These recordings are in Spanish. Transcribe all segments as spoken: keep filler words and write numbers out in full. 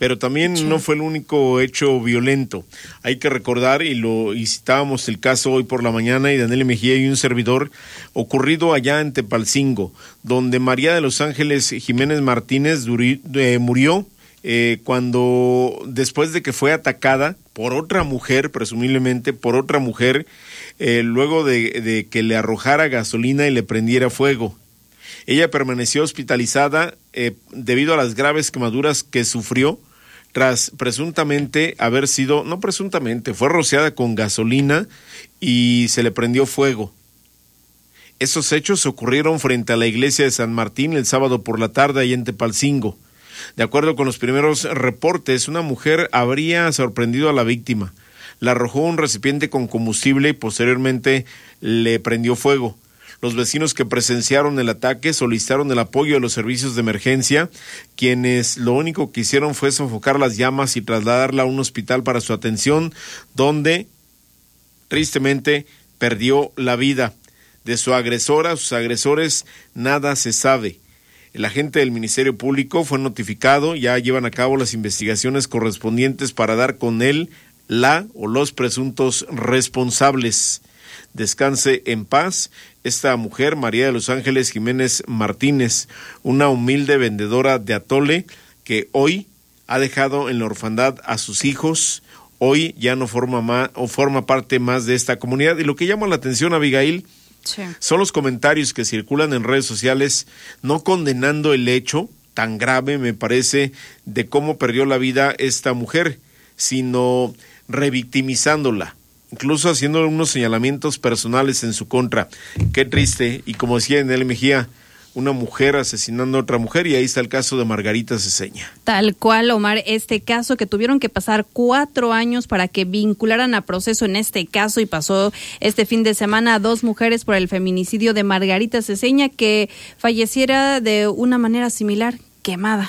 pero también sí. no fue el único hecho violento. Hay que recordar, y lo y citábamos el caso hoy por la mañana, y Daniel Mejía y un servidor, ocurrido allá en Tepalcingo, donde María de los Ángeles Jiménez Martínez duri, eh, murió eh, cuando, después de que fue atacada por otra mujer, presumiblemente por otra mujer, eh, luego de, de que le arrojara gasolina y le prendiera fuego. Ella permaneció hospitalizada eh, debido a las graves quemaduras que sufrió tras presuntamente haber sido, no presuntamente, fue rociada con gasolina y se le prendió fuego. Esos hechos ocurrieron frente a la iglesia de San Martín el sábado por la tarde ahí en Tepalcingo. De acuerdo con los primeros reportes, una mujer habría sorprendido a la víctima, le arrojó un recipiente con combustible y posteriormente le prendió fuego. Los vecinos que presenciaron el ataque solicitaron el apoyo de los servicios de emergencia, quienes lo único que hicieron fue sofocar las llamas y trasladarla a un hospital para su atención, donde tristemente perdió la vida. De su agresora, sus agresores, nada se sabe. El agente del Ministerio Público fue notificado, ya llevan a cabo las investigaciones correspondientes para dar con él, la o los presuntos responsables. Descanse en paz esta mujer, María de los Ángeles Jiménez Martínez, una humilde vendedora de atole que hoy ha dejado en la orfandad a sus hijos, hoy ya no forma más, o forma parte más de esta comunidad. Y lo que llama la atención, Abigail, sí. son los comentarios que circulan en redes sociales, no condenando el hecho tan grave, me parece, de cómo perdió la vida esta mujer, sino revictimizándola, incluso haciendo unos señalamientos personales en su contra. Qué triste, y como decía Daniel Mejía, una mujer asesinando a otra mujer, y ahí está el caso de Margarita Ceseña. Tal cual, Omar, este caso que tuvieron que pasar cuatro años para que vincularan a proceso en este caso, y pasó este fin de semana a dos mujeres por el feminicidio de Margarita Ceseña, que falleciera de una manera similar, quemada.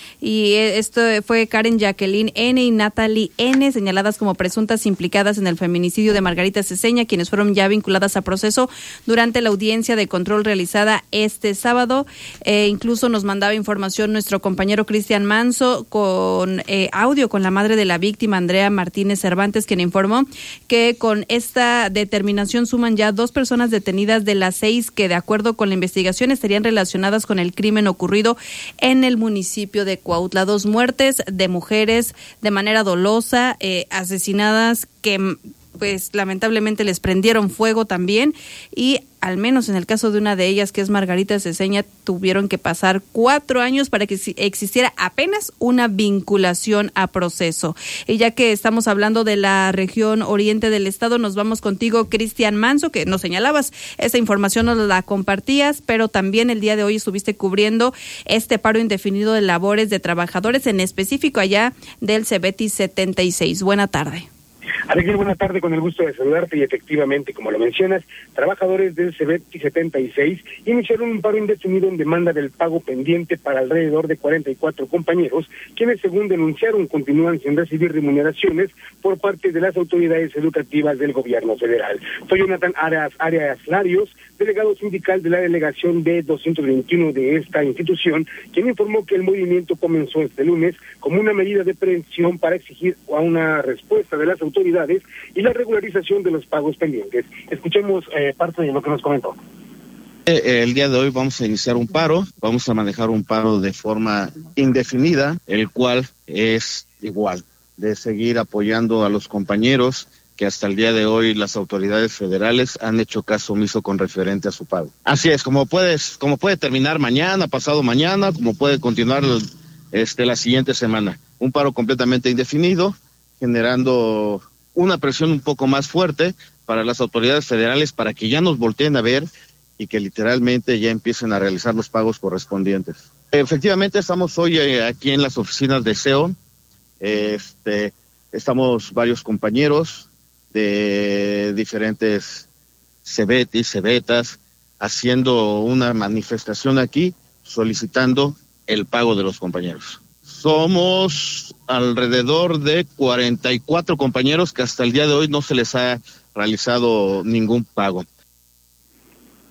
Y esto fue Karen Jacqueline N. y Natalie N., señaladas como presuntas implicadas en el feminicidio de Margarita Ceseña, quienes fueron ya vinculadas a proceso durante la audiencia de control realizada este sábado. Eh, incluso nos mandaba información nuestro compañero Cristian Manso con eh, audio con la madre de la víctima, Andrea Martínez Cervantes, quien informó que con esta determinación suman ya dos personas detenidas de las seis que, de acuerdo con la investigación, estarían relacionadas con el crimen ocurrido en el municipio de Cuautla. Dos muertes de mujeres de manera dolosa, eh, asesinadas, que pues lamentablemente les prendieron fuego también, y al menos en el caso de una de ellas, que es Margarita Ceseña, tuvieron que pasar cuatro años para que existiera apenas una vinculación a proceso. Y ya que estamos hablando de la región oriente del estado, nos vamos contigo, Cristian Manso, que nos señalabas, esa información nos la compartías, pero también el día de hoy estuviste cubriendo este paro indefinido de labores de trabajadores, en específico allá del Cebetis setenta y seis. Buena tarde. Alegría, buena tarde, con el gusto de saludarte. Y efectivamente, como lo mencionas, trabajadores del Cebetis setenta y seis iniciaron un paro indefinido en demanda del pago pendiente para alrededor de cuarenta y cuatro compañeros, quienes, según denunciaron, continúan sin recibir remuneraciones por parte de las autoridades educativas del gobierno federal. Soy Jonathan Arias, Arias Larios, delegado sindical de la delegación B doscientos veintiuno de esta institución, quien informó que el movimiento comenzó este lunes como una medida de prevención para exigir a una respuesta de las autoridades y la regularización de los pagos pendientes. Escuchemos eh, parte de lo que nos comentó. El día de hoy vamos a iniciar un paro, vamos a manejar un paro de forma indefinida, el cual es igual, de seguir apoyando a los compañeros que hasta el día de hoy las autoridades federales han hecho caso omiso con referente a su pago. Así es, como puedes, como puede terminar mañana, pasado mañana, como puede continuar este, la siguiente semana. Un paro completamente indefinido, generando una presión un poco más fuerte para las autoridades federales para que ya nos volteen a ver y que literalmente ya empiecen a realizar los pagos correspondientes. Efectivamente, estamos hoy eh, aquí en las oficinas de C E O, este, estamos varios compañeros de diferentes cebetis, cebetas, haciendo una manifestación aquí, solicitando el pago de los compañeros. Somos alrededor de cuarenta y cuatro compañeros que hasta el día de hoy no se les ha realizado ningún pago.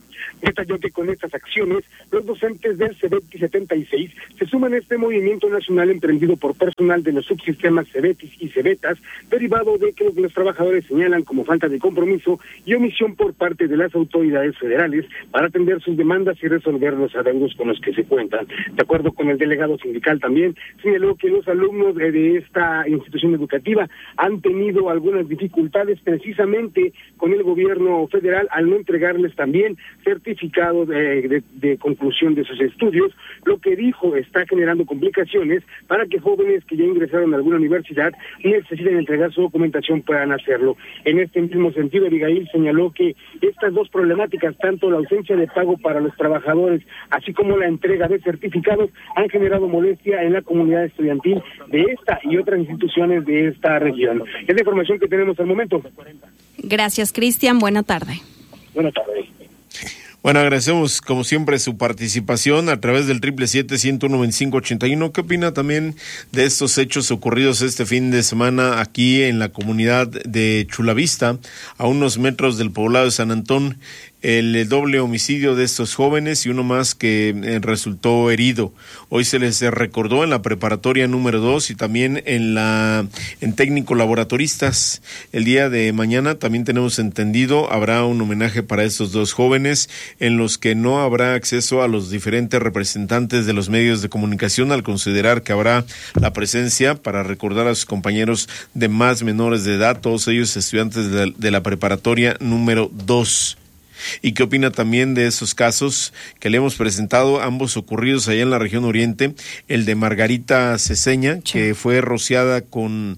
Detalló que con estas acciones, los docentes del CEBETIS setenta y seis se suman a este movimiento nacional emprendido por personal de los subsistemas CEBETIS y CEBETAS, derivado de que lo que los trabajadores señalan como falta de compromiso y omisión por parte de las autoridades federales para atender sus demandas y resolver los adeudos con los que se cuentan. De acuerdo con el delegado sindical también, señaló que los alumnos de esta institución educativa han tenido algunas dificultades precisamente con el gobierno federal al no entregarles también certificados de, de, de conclusión de sus estudios, lo que dijo está generando complicaciones para que jóvenes que ya ingresaron a alguna universidad necesiten entregar su documentación puedan hacerlo. En este mismo sentido, Abigail señaló que estas dos problemáticas, tanto la ausencia de pago para los trabajadores, así como la entrega de certificados, han generado molestia en la comunidad estudiantil de esta y otras instituciones de esta región. Es la información que tenemos al momento. Gracias, Cristian. Buena tarde. Buenas tardes. Bueno, agradecemos como siempre su participación a través del triple siete, ciento uno, veinticinco ochenta y uno. ¿Qué opina también de estos hechos ocurridos este fin de semana aquí en la comunidad de Chulavista, a unos metros del poblado de San Antón? El doble homicidio de estos jóvenes y uno más que eh, resultó herido. Hoy se les recordó en la preparatoria número dos y también en la en técnico laboratoristas. El día de mañana también tenemos entendido habrá un homenaje para estos dos jóvenes en los que no habrá acceso a los diferentes representantes de los medios de comunicación, al considerar que habrá la presencia para recordar a sus compañeros de más menores de edad, todos ellos estudiantes de, de la preparatoria número dos. ¿Y qué opina también de esos casos que le hemos presentado, ambos ocurridos allá en la región oriente? El de Margarita Ceseña, sí, que fue rociada con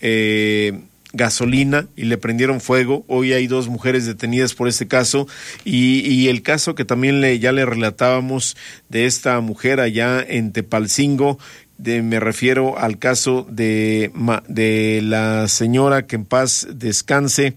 eh, gasolina y le prendieron fuego. Hoy hay dos mujeres detenidas por este caso, y, y el caso que también le, ya le relatábamos de esta mujer allá en Tepalcingo. De, me refiero al caso de, de la señora, que en paz descanse,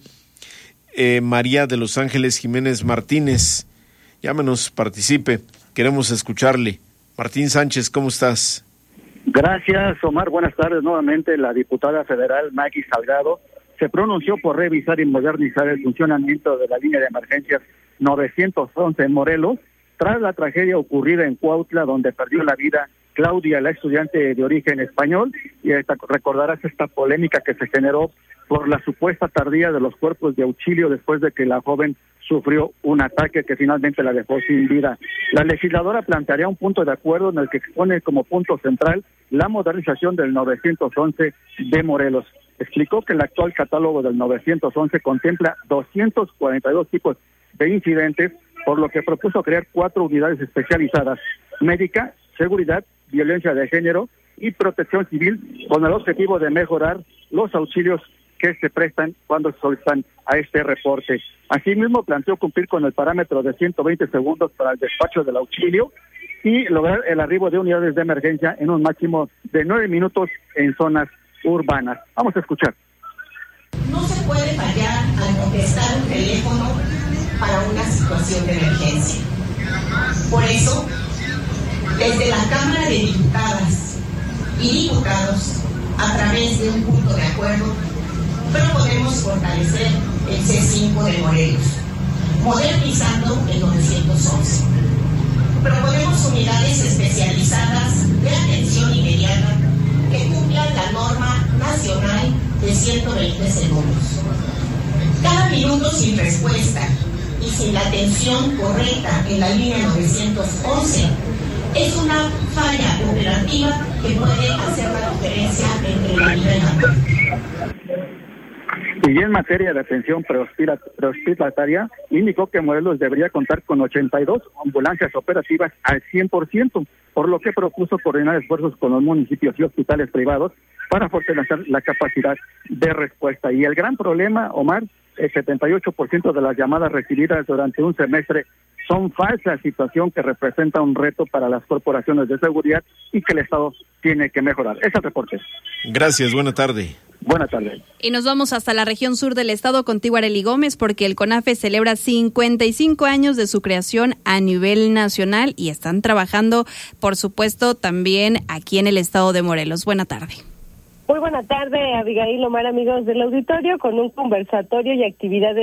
Eh, María de los Ángeles Jiménez Martínez. Llámenos, participe, queremos escucharle. Martín Sánchez, ¿cómo estás? Gracias, Omar. Buenas tardes. Nuevamente, la diputada federal Maggie Salgado se pronunció por revisar y modernizar el funcionamiento de la línea de emergencias novecientos once en Morelos, tras la tragedia ocurrida en Cuautla, donde perdió la vida Claudia, la estudiante de origen español. Y esta, recordarás esta polémica que se generó por la supuesta tardía de los cuerpos de auxilio después de que la joven sufrió un ataque que finalmente la dejó sin vida. La legisladora plantearía un punto de acuerdo en el que expone como punto central la modernización del novecientos once de Morelos. Explicó que el actual catálogo del novecientos once contempla doscientos cuarenta y dos tipos de incidentes, por lo que propuso crear cuatro unidades especializadas: médica, seguridad, violencia de género y protección civil, con el objetivo de mejorar los auxilios que se prestan cuando se solicitan a este reporte. Asimismo, planteó cumplir con el parámetro de ciento veinte segundos para el despacho del auxilio y lograr el arribo de unidades de emergencia en un máximo de nueve minutos en zonas urbanas. Vamos a escuchar. No se puede fallar al contestar un teléfono para una situación de emergencia. Por eso, desde la Cámara de Diputadas y Diputados, a través de un punto de acuerdo, proponemos fortalecer el C cinco de Morelos, modernizando el novecientos once. Proponemos unidades especializadas de atención inmediata que cumplan la norma nacional de ciento veinte segundos. Cada minuto sin respuesta y sin la atención correcta en la línea novecientos once es una falla operativa que puede hacer la diferencia entre la vida y la muerte. Y en materia de atención prehospitalaria, indicó que Morelos debería contar con ochenta y dos ambulancias operativas al cien por ciento, por lo que propuso coordinar esfuerzos con los municipios y hospitales privados para fortalecer la capacidad de respuesta. Y el gran problema, Omar, el setenta y ocho por ciento de las llamadas recibidas durante un semestre son falsas, situación que representa un reto para las corporaciones de seguridad y que el Estado tiene que mejorar. Ese es el reporte. Gracias, buena tarde. Buenas tardes. Y nos vamos hasta la región sur del estado contigo, Arely Gómez, porque el CONAFE celebra cincuenta y cinco años de su creación a nivel nacional y están trabajando, por supuesto, también aquí en el estado de Morelos. Buena tarde. Muy buena tarde, Abigail, Omar, amigos del auditorio, con un conversatorio y actividades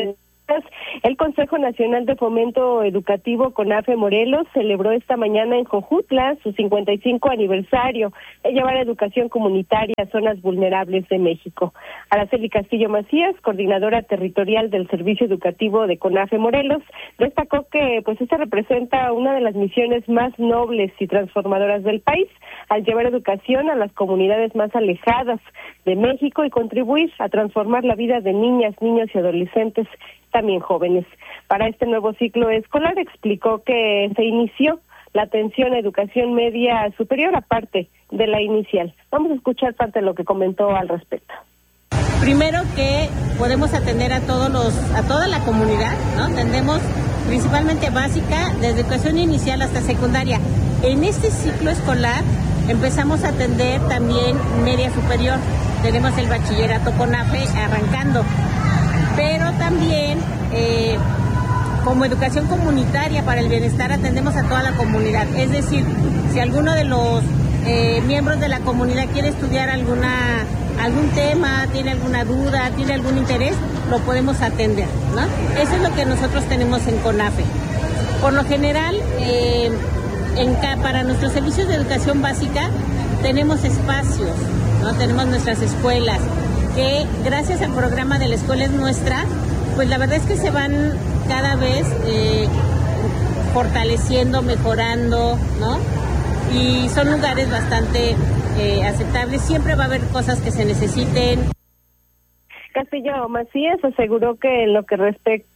El Consejo Nacional de Fomento Educativo CONAFE Morelos celebró esta mañana en Jojutla su cincuenta y cinco aniversario de llevar educación comunitaria a zonas vulnerables de México. Araceli Castillo Macías, coordinadora territorial del Servicio Educativo de CONAFE Morelos, destacó que pues esta representa una de las misiones más nobles y transformadoras del país al llevar educación a las comunidades más alejadas de México y contribuir a transformar la vida de niñas, niños y adolescentes, también jóvenes. Para este nuevo ciclo escolar explicó que se inició la atención a educación media superior aparte de la inicial. Vamos a escuchar parte de lo que comentó al respecto. Primero que podemos atender a todos los, a toda la comunidad, ¿no? Atendemos principalmente básica, desde educación inicial hasta secundaria. En este ciclo escolar empezamos a atender también media superior. Tenemos el bachillerato CONAFE arrancando, pero también eh, como educación comunitaria para el bienestar atendemos a toda la comunidad. Es decir, si alguno de los eh, miembros de la comunidad quiere estudiar alguna algún tema, tiene alguna duda, tiene algún interés, lo podemos atender, ¿no? Eso es lo que nosotros tenemos en CONAFE. Por lo general, eh, en, para nuestros servicios de educación básica tenemos espacios, ¿no? Tenemos nuestras escuelas, que gracias al programa de la escuela es nuestra, pues la verdad es que se van cada vez eh, fortaleciendo, mejorando, ¿no? Y son lugares bastante eh, aceptables. Siempre va a haber cosas que se necesiten. Castillo Macías aseguró que en lo que respecta...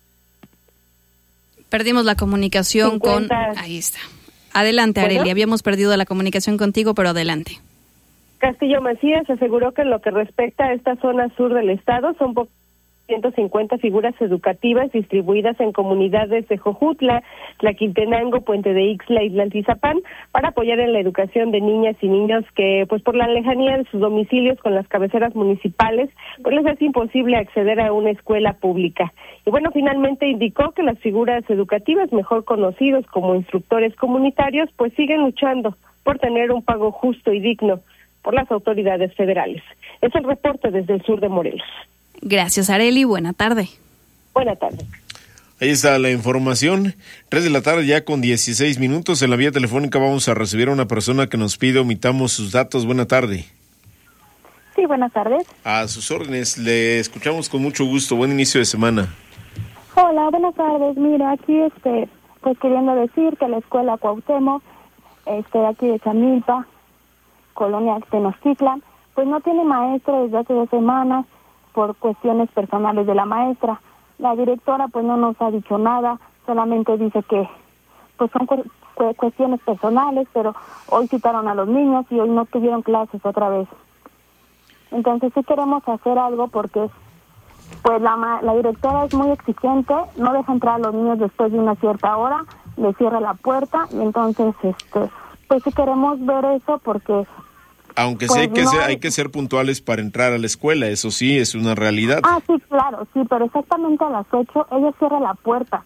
Perdimos la comunicación cincuenta... con... Ahí está. Adelante, Arely. ¿Bueno? Habíamos perdido la comunicación contigo, pero adelante. Castillo Macías aseguró que en lo que respecta a esta zona sur del estado son ciento cincuenta figuras educativas distribuidas en comunidades de Jojutla, Tlaquiltenango, Puente de Ixtla y Tlaltizapán para apoyar en la educación de niñas y niños que, pues por la lejanía de sus domicilios con las cabeceras municipales, pues les es imposible acceder a una escuela pública. Y bueno, finalmente indicó que las figuras educativas, mejor conocidos como instructores comunitarios, pues siguen luchando por tener un pago justo y digno por las autoridades federales. Es el reporte desde el sur de Morelos. Gracias, Arely. Buena tarde. Buena tarde. Ahí está la información. Tres de la tarde ya con dieciséis minutos. En la vía telefónica vamos a recibir a una persona que nos pide omitamos sus datos. Buena tarde. Sí, buenas tardes. A sus órdenes. Le escuchamos con mucho gusto. Buen inicio de semana. Hola, buenas tardes. Mira, aquí este, pues queriendo decir que la escuela Cuauhtémoc, este, de aquí de Chamilpa, Colonia Tenochtitlan, pues no tiene maestro desde hace dos semanas por cuestiones personales de la maestra. La directora pues no nos ha dicho nada, solamente dice que pues son cu- cu- cuestiones personales, pero hoy citaron a los niños y hoy no tuvieron clases otra vez. Entonces sí queremos hacer algo porque pues la, ma- la directora es muy exigente, no deja entrar a los niños después de una cierta hora, le cierra la puerta y entonces este pues sí queremos ver eso porque... Aunque pues sí hay que, no ser, hay... hay que ser puntuales para entrar a la escuela, eso sí, es una realidad. Ah, sí, claro, sí, pero exactamente a las ocho ella cierra la puerta.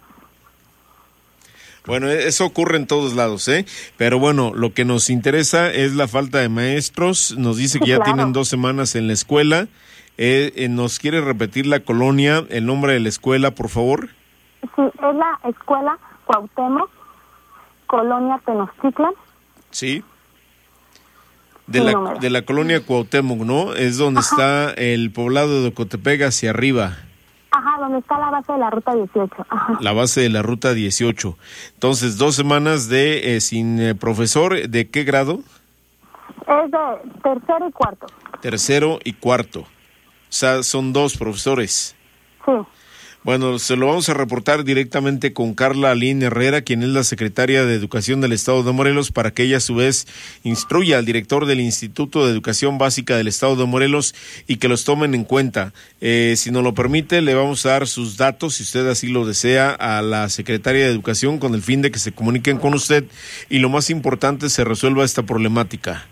Bueno, eso ocurre en todos lados, ¿eh? Pero bueno, lo que nos interesa es la falta de maestros. Nos dice que sí, ya claro. tienen dos semanas en la escuela. Eh, eh, ¿Nos quiere repetir la colonia, el nombre de la escuela, por favor? Sí, es la escuela Cuauhtémoc, Colonia Tenochtitlan. Sí. De la, de la colonia Cuauhtémoc, ¿no? Es donde Ajá. está el poblado de Ocotepec hacia arriba. Ajá, donde está la base de la ruta dieciocho. Ajá. La base de la ruta dieciocho. Entonces, dos semanas de eh, sin eh, profesor. ¿De qué grado? Es de tercero y cuarto. Tercero y cuarto. O sea, son dos profesores. Sí. Bueno, se lo vamos a reportar directamente con Carla Aline Herrera, quien es la secretaria de Educación del Estado de Morelos, para que ella a su vez instruya al director del Instituto de Educación Básica del Estado de Morelos y que los tomen en cuenta. Eh, si nos lo permite, le vamos a dar sus datos, si usted así lo desea, a la secretaria de Educación con el fin de que se comuniquen con usted y lo más importante, se resuelva esta problemática.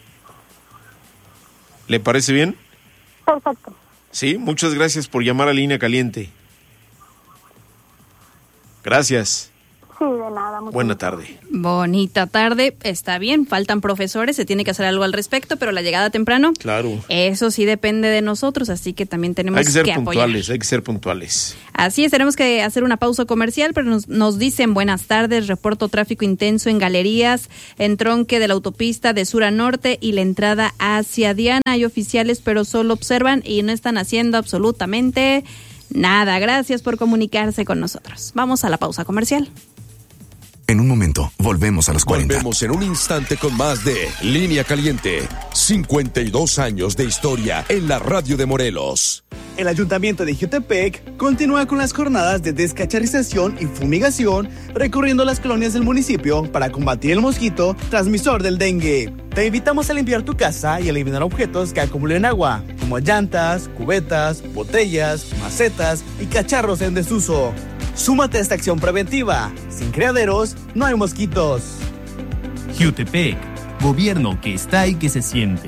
¿Le parece bien? Perfecto. Sí, muchas gracias por llamar a Línea Caliente. Gracias. Sí, de nada. nada. Buena tarde. Bonita tarde, está bien, faltan profesores, se tiene que hacer algo al respecto, pero la llegada temprano, claro, eso sí depende de nosotros, así que también tenemos hay que ser que puntuales, apoyar. hay que ser puntuales. Así es, tenemos que hacer una pausa comercial, pero nos, nos dicen buenas tardes, reporto tráfico intenso en galerías, en tronque de la autopista de sur a norte y la entrada hacia Diana. Hay oficiales, pero solo observan y no están haciendo absolutamente nada. Gracias por comunicarse con nosotros. Vamos a la pausa comercial. En un momento, volvemos a los cuarenta. Volvemos en un instante con más de Línea Caliente. cincuenta y dos años de historia en la radio de Morelos. El Ayuntamiento de Jiutepec continúa con las jornadas de descacharrización y fumigación, recorriendo las colonias del municipio para combatir el mosquito transmisor del dengue. Te invitamos a limpiar tu casa y eliminar objetos que acumulen agua, como llantas, cubetas, botellas, macetas y cacharros en desuso. Súmate a esta acción preventiva. Sin criaderos, no hay mosquitos. Jiutepec, gobierno que está y que se siente.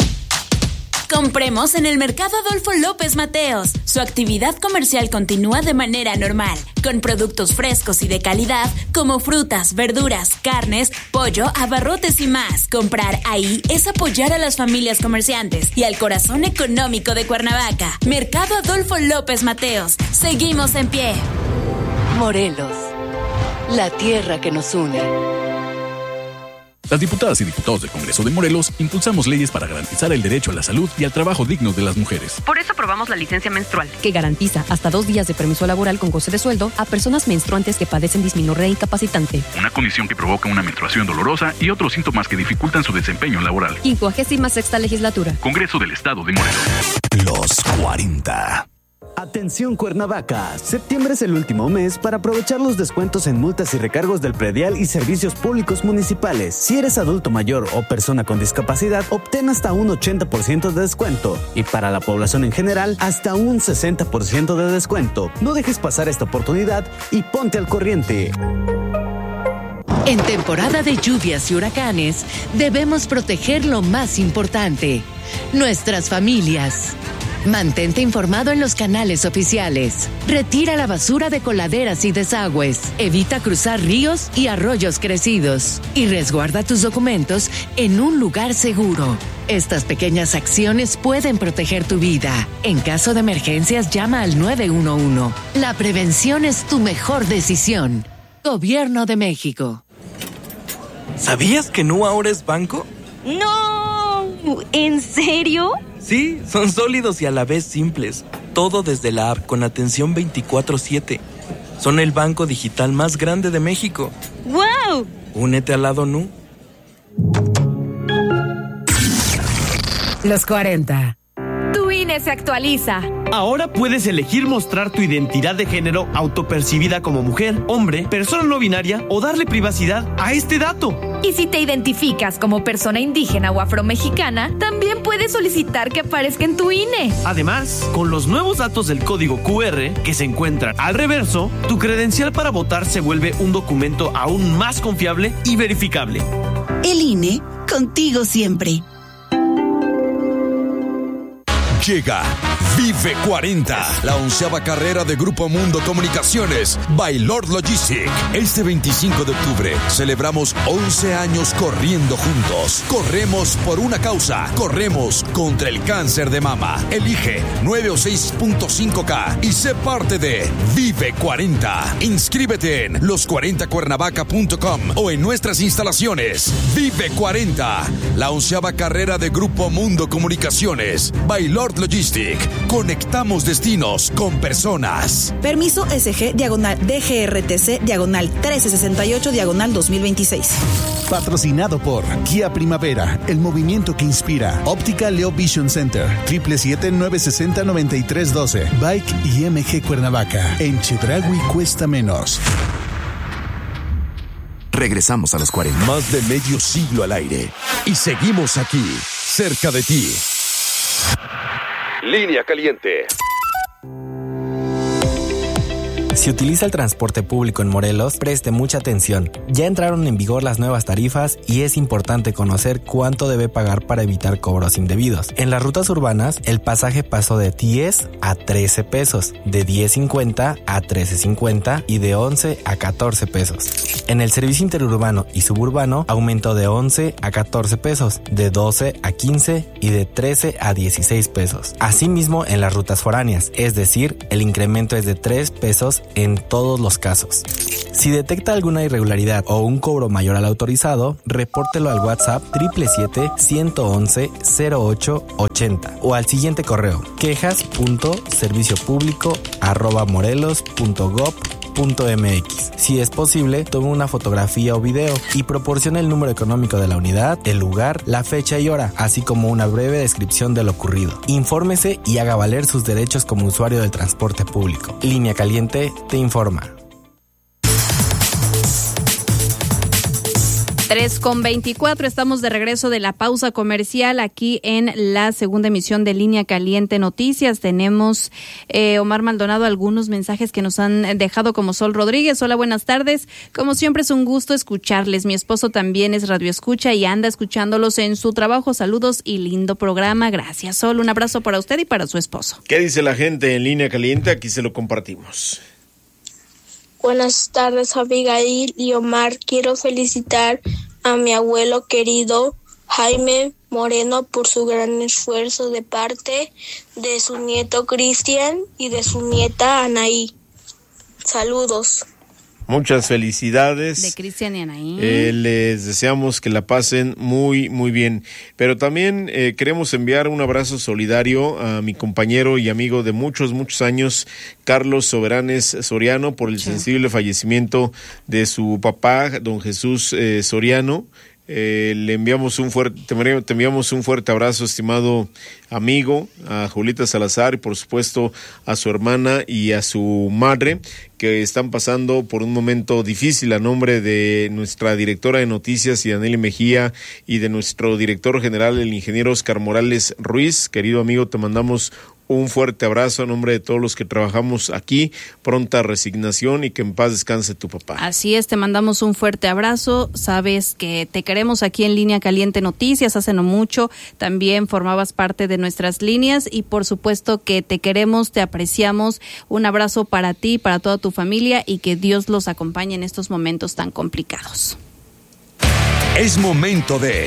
Compremos en el Mercado Adolfo López Mateos. Su actividad comercial continúa de manera normal, con productos frescos y de calidad como frutas, verduras, carnes, pollo, abarrotes y más. Comprar ahí es apoyar a las familias comerciantes y al corazón económico de Cuernavaca. Mercado Adolfo López Mateos. Seguimos en pie. Morelos, la tierra que nos une. Las diputadas y diputados del Congreso de Morelos impulsamos leyes para garantizar el derecho a la salud y al trabajo digno de las mujeres. Por eso aprobamos la licencia menstrual, que garantiza hasta dos días de permiso laboral con goce de sueldo a personas menstruantes que padecen dismenorrea incapacitante. Una condición que provoca una menstruación dolorosa y otros síntomas que dificultan su desempeño laboral. quincuagésima sexta legislatura. Congreso del Estado de Morelos. Los cuarenta. Atención Cuernavaca, septiembre es el último mes para aprovechar los descuentos en multas y recargos del predial y servicios públicos municipales. Si eres adulto mayor o persona con discapacidad, obtén hasta un ochenta por ciento de descuento y para la población en general, hasta un sesenta por ciento de descuento. No dejes pasar esta oportunidad y ponte al corriente. En temporada de lluvias y huracanes, debemos proteger lo más importante, nuestras familias. Mantente informado en los canales oficiales. Retira la basura de coladeras y desagües. Evita cruzar ríos y arroyos crecidos. Y resguarda tus documentos en un lugar seguro. Estas pequeñas acciones pueden proteger tu vida. En caso de emergencias, llama al nueve uno uno. La prevención es tu mejor decisión. Gobierno de México. ¿Sabías que Nu ahora es banco? ¡No! ¿En serio? Sí, son sólidos y a la vez simples. Todo desde la app con atención veinticuatro siete. Son el banco digital más grande de México. ¡Wow! Únete al lado Nu. Los cuarenta. Tu I N E se actualiza. Ahora puedes elegir mostrar tu identidad de género autopercibida como mujer, hombre, persona no binaria o darle privacidad a este dato. Y si te identificas como persona indígena o afromexicana, también puedes solicitar que aparezca en tu I N E. Además, con los nuevos datos del código Q R que se encuentran al reverso, tu credencial para votar se vuelve un documento aún más confiable y verificable. El I N E, contigo siempre. Llega Vive cuarenta, la onceava carrera de Grupo Mundo Comunicaciones by Lord Logistic. Este veinticinco de octubre celebramos once años corriendo juntos. Corremos por una causa. Corremos contra el cáncer de mama. Elige nueve o seis punto cinco K y sé parte de Vive cuarenta. Inscríbete en los cuarenta cuernavaca punto com o en nuestras instalaciones. Vive cuarenta, la onceava carrera de Grupo Mundo Comunicaciones by Lord Logistic. Conectamos destinos con personas. Permiso S G diagonal D G R T C diagonal trece sesenta y ocho diagonal dos mil veintiséis. Patrocinado por Kia Primavera, el movimiento que inspira. Óptica Leo Vision Center, siete siete siete, nueve seis cero, nueve tres uno dos. Bike y M G Cuernavaca. En Chedraui cuesta menos. Regresamos a los cuarenta. Más de medio siglo al aire. Y seguimos aquí, cerca de ti. Línea Caliente. Si utiliza el transporte público en Morelos, preste mucha atención. Ya entraron en vigor las nuevas tarifas y es importante conocer cuánto debe pagar para evitar cobros indebidos. En las rutas urbanas, el pasaje pasó de diez a trece pesos, de diez cincuenta a trece cincuenta y de once a catorce pesos. En el servicio interurbano y suburbano aumentó de once a catorce pesos, de doce a quince y de trece a dieciséis pesos. Asimismo, en las rutas foráneas, es decir, el incremento es de tres pesos en todos los casos. Si detecta alguna irregularidad o un cobro mayor al autorizado, repórtelo al WhatsApp siete siete siete uno uno cero ocho ochenta o al siguiente correo quejas punto servicio público arroba morelos punto gob punto mx. Si es posible, tome una fotografía o video y proporcione el número económico de la unidad, el lugar, la fecha y hora, así como una breve descripción de lo ocurrido. Infórmese y haga valer sus derechos como usuario del transporte público. Línea Caliente te informa. tres con veinticuatro, estamos de regreso de la pausa comercial aquí en la segunda emisión de Línea Caliente Noticias. Tenemos, eh, Omar Maldonado, algunos mensajes que nos han dejado, como Sol Rodríguez. Hola, buenas tardes. Como siempre es un gusto escucharles. Mi esposo también es radioescucha y anda escuchándolos en su trabajo. Saludos y lindo programa. Gracias, Sol. Un abrazo para usted y para su esposo. ¿Qué dice la gente en Línea Caliente? Aquí se lo compartimos. Buenas tardes, Abigail y Omar. Quiero felicitar a mi abuelo querido Jaime Moreno por su gran esfuerzo de parte de su nieto Cristian y de su nieta Anaí. Saludos. Muchas felicidades. De Cristian y Anaí. Eh, les deseamos que la pasen muy, muy bien. Pero también eh, queremos enviar un abrazo solidario a mi compañero y amigo de muchos, muchos años, Carlos Soberanes Soriano, por el sí. sensible fallecimiento de su papá, don Jesús eh, Soriano. Eh, le enviamos un fuerte, te enviamos un fuerte abrazo, estimado amigo, a Julieta Salazar y por supuesto a su hermana y a su madre, que están pasando por un momento difícil, a nombre de nuestra directora de noticias, Yaneli Mejía, y de nuestro director general, el ingeniero Oscar Morales Ruiz. Querido amigo, te mandamos un fuerte abrazo a nombre de todos los que trabajamos aquí, pronta resignación y que en paz descanse tu papá. Así es, te mandamos un fuerte abrazo, sabes que te queremos aquí en Línea Caliente Noticias, hace no mucho también formabas parte de nuestras líneas y por supuesto que te queremos, te apreciamos, un abrazo para ti, para toda tu familia y que Dios los acompañe en estos momentos tan complicados. Es momento de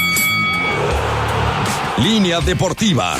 Línea Deportiva.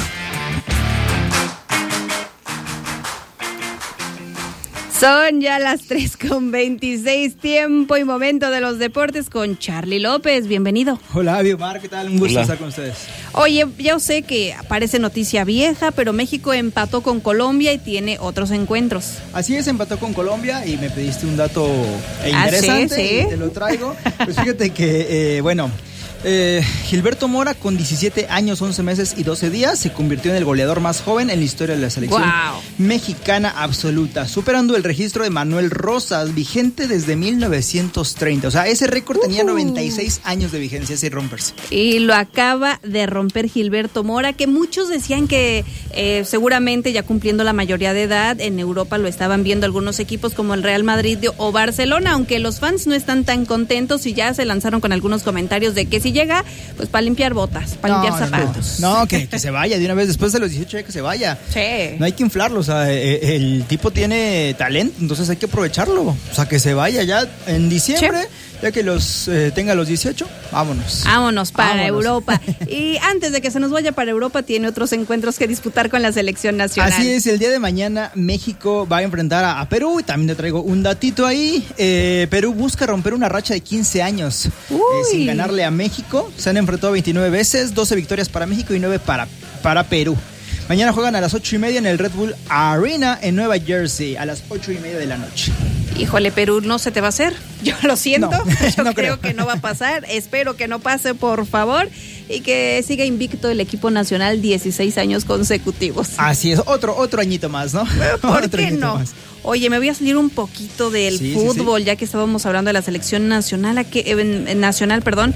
Son ya las tres con veintiséis, tiempo y momento de los deportes con Charlie López. Bienvenido. Hola, Avi, Omar, ¿qué tal? Un gusto Hola. estar con ustedes. Oye, yo sé que parece noticia vieja, pero México empató con Colombia y tiene otros encuentros. Así es, empató con Colombia y me pediste un dato interesante. Ah, sí, sí. Y te lo traigo. Pues fíjate que, eh, bueno... Eh, Gilberto Mora, con diecisiete años, once meses y doce días, se convirtió en el goleador más joven en la historia de la selección wow. mexicana absoluta, superando el registro de Manuel Rosas, vigente desde mil novecientos treinta. O sea, ese récord uh-huh. tenía noventa y seis años de vigencia sin romperse. Y lo acaba de romper Gilberto Mora, que muchos decían que eh, seguramente ya cumpliendo la mayoría de edad, en Europa lo estaban viendo algunos equipos como el Real Madrid o Barcelona, aunque los fans no están tan contentos y ya se lanzaron con algunos comentarios de que si llega, pues para limpiar botas, para no, limpiar zapatos. No, no que, que se vaya de una vez, después de los dieciocho, que se vaya. Sí. No hay que inflarlo, o sea, el tipo tiene talento, entonces hay que aprovecharlo. O sea, que se vaya ya en diciembre, sí. ya que los eh, tenga los dieciocho, vámonos. Vámonos para vámonos. Europa. Y antes de que se nos vaya para Europa, tiene otros encuentros que disputar con la selección nacional. Así es, el día de mañana México va a enfrentar a, a Perú, y también te traigo un datito ahí. Eh, Perú busca romper una racha de quince años eh, sin ganarle a México. Se han enfrentado veintinueve veces, doce victorias para México y nueve para, para Perú. Mañana juegan a las ocho y media en el Red Bull Arena en Nueva Jersey, a las ocho y media de la noche. Híjole, Perú no se te va a hacer. Yo lo siento. No, Yo no creo, creo que no va a pasar. Espero que no pase, por favor. Y que siga invicto el equipo nacional dieciséis años consecutivos. Así es, otro otro añito más, ¿no? ¿Por otro qué no? Más. Oye, me voy a salir un poquito del sí, fútbol, sí, sí. ya que estábamos hablando de la selección nacional, a que, eh, nacional, perdón.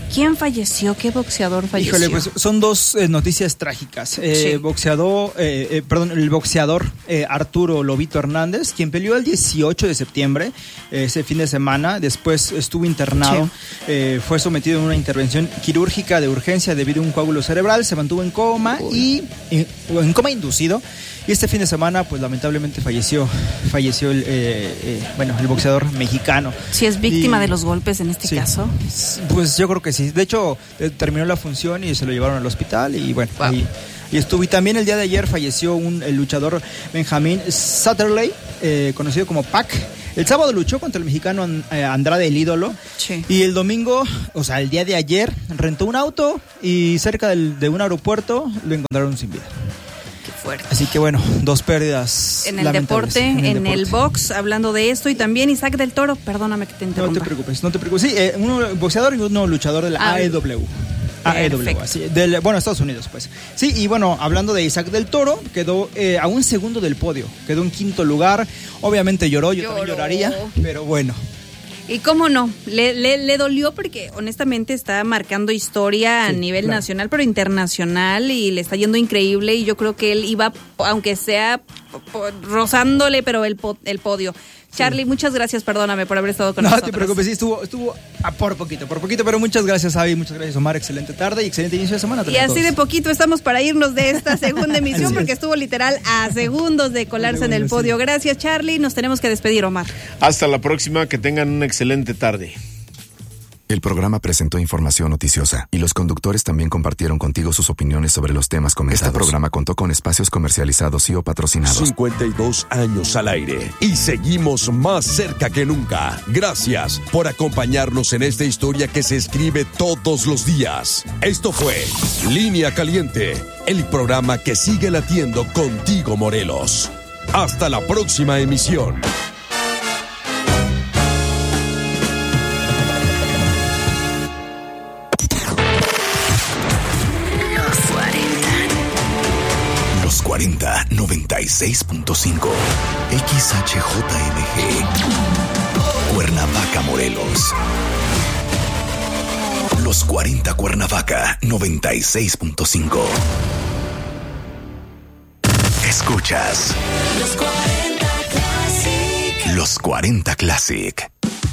¿Quién falleció? ¿Qué boxeador falleció? Híjole, pues son dos eh, noticias trágicas. Eh, sí. Boxeador, eh, eh, perdón, el boxeador eh, Arturo Lobito Hernández, quien peleó el dieciocho de septiembre, eh, ese fin de semana, después estuvo internado, sí. eh, fue sometido a una intervención quirúrgica de urgencia debido a un coágulo cerebral, se mantuvo en coma Uy. y en, en coma inducido. Y este fin de semana, pues lamentablemente falleció, falleció el, eh, eh, bueno, el boxeador mexicano. ¿Sí es víctima y, de los golpes en este sí, caso? Pues yo creo que sí. De hecho, eh, terminó la función y se lo llevaron al hospital y bueno, wow. y, y estuvo. Y también el día de ayer falleció un el luchador Benjamín Satterley, eh, conocido como Pac. El sábado luchó contra el mexicano Andrade el Ídolo. Sí. Y el domingo, o sea, el día de ayer, rentó un auto y cerca del, de un aeropuerto lo encontraron sin vida. Fuerte. Así que bueno, dos pérdidas en el deporte, en, el, en deporte. el box, hablando de esto, y también Isaac del Toro, perdóname que te interrumpa. No te preocupes, no te preocupes. Sí, eh, uno boxeador y uno luchador de la ah, A E W. A E W, así, del, bueno, Estados Unidos, pues. Sí, y bueno, hablando de Isaac del Toro, quedó eh, a un segundo del podio, quedó en quinto lugar. Obviamente lloró, yo lloró. también lloraría, pero bueno. Y cómo no, le, le, le dolió porque honestamente está marcando historia a sí, nivel claro. nacional, pero internacional, y le está yendo increíble, y yo creo que él iba, aunque sea rozándole, pero el, el podio. Charlie, sí. muchas gracias, perdóname por haber estado con no, nosotros. No te preocupes, sí, estuvo, estuvo a por poquito, por poquito, pero muchas gracias, Avi, muchas gracias, Omar, excelente tarde y excelente inicio de semana. Y así de poquito estamos para irnos de esta segunda emisión, porque estuvo literal a segundos de colarse en el podio. Gracias, Charlie, nos tenemos que despedir, Omar. Hasta la próxima, que tengan una excelente tarde. El programa presentó información noticiosa y los conductores también compartieron contigo sus opiniones sobre los temas comentados. Este programa contó con espacios comercializados y o patrocinados. cincuenta y dos años al aire y seguimos más cerca que nunca. Gracias por acompañarnos en esta historia que se escribe todos los días. Esto fue Línea Caliente, el programa que sigue latiendo contigo, Morelos. Hasta la próxima emisión. cuarenta, noventa y seis punto cinco X H J M G Cuernavaca, Morelos. Los cuarenta Cuernavaca, noventa y seis punto cinco. Escuchas Los cuarenta Classic. Los cuarenta Classic.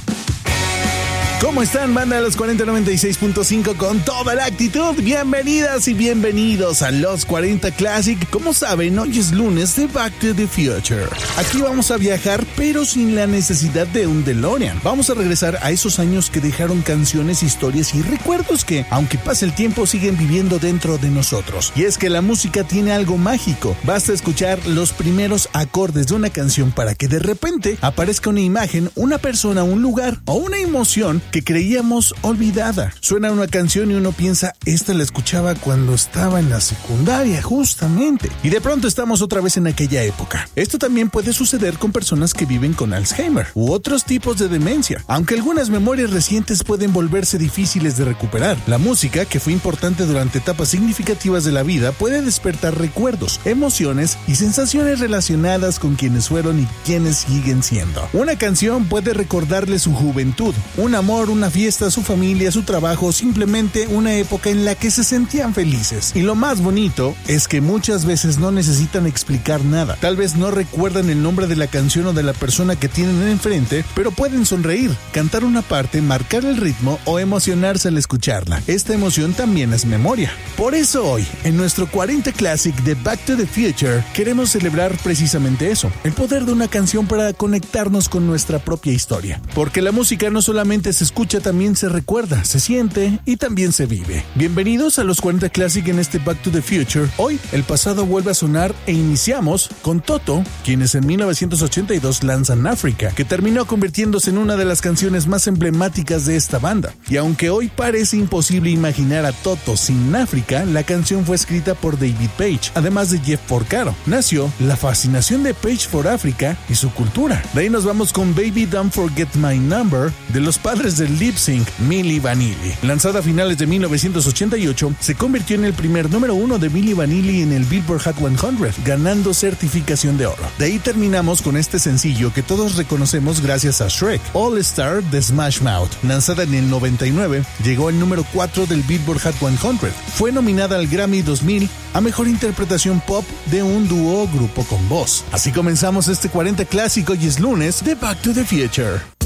¿Cómo están, banda de los cuarenta noventa y seis punto cinco con toda la actitud? Bienvenidas y bienvenidos a Los cuarenta Classic. Como saben, hoy es lunes de Back to the Future. Aquí vamos a viajar, pero sin la necesidad de un DeLorean. Vamos a regresar a esos años que dejaron canciones, historias y recuerdos que, aunque pase el tiempo, siguen viviendo dentro de nosotros. Y es que la música tiene algo mágico. Basta escuchar los primeros acordes de una canción para que de repente aparezca una imagen, una persona, un lugar o una emoción que creíamos olvidada. Suena una canción y uno piensa, esta la escuchaba cuando estaba en la secundaria, justamente. Y de pronto estamos otra vez en aquella época. Esto también puede suceder con personas que viven con Alzheimer u otros tipos de demencia, aunque algunas memorias recientes pueden volverse difíciles de recuperar. La música, que fue importante durante etapas significativas de la vida, puede despertar recuerdos, emociones y sensaciones relacionadas con quienes fueron y quienes siguen siendo. Una canción puede recordarle su juventud, un amor, una fiesta, su familia, su trabajo, simplemente una época en la que se sentían felices. Y lo más bonito es que muchas veces no necesitan explicar nada. Tal vez no recuerdan el nombre de la canción o de la persona que tienen enfrente, pero pueden sonreír, cantar una parte, marcar el ritmo o emocionarse al escucharla. Esta emoción también es memoria. Por eso hoy, en nuestro cuarenta Classic de Back to the Future, queremos celebrar precisamente eso, el poder de una canción para conectarnos con nuestra propia historia. Porque la música no solamente se escucha, también se recuerda, se siente y también se vive. Bienvenidos a los cuarenta Classic en este Back to the Future. Hoy el pasado vuelve a sonar e iniciamos con Toto, quienes en mil novecientos ochenta y dos lanzan África, que terminó convirtiéndose en una de las canciones más emblemáticas de esta banda. Y aunque hoy parece imposible imaginar a Toto sin África, la canción fue escrita por David Page, además de Jeff Porcaro. Nació la fascinación de Page por África y su cultura. De ahí nos vamos con Baby Don't Forget My Number, de los Padres canciones del lip sync Milli Vanilli. Lanzada a finales de mil novecientos ochenta y ocho, se convirtió en el primer número uno de Milli Vanilli en el Billboard Hot cien, ganando certificación de oro. De ahí terminamos con este sencillo que todos reconocemos gracias a Shrek, All Star de Smash Mouth. Lanzada en el noventa y nueve, llegó al número cuatro del Billboard Hot cien. Fue nominada al Grammy dos mil a Mejor Interpretación Pop de un dúo o grupo con voz. Así comenzamos este cuarenta clásico y es lunes de Back to the Future.